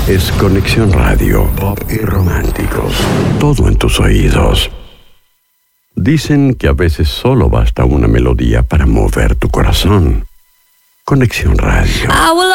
es Conexión Radio, pop y románticos. Todo en tus oídos. Dicen que a veces solo basta una melodía para mover tu corazón. Conexión Radio.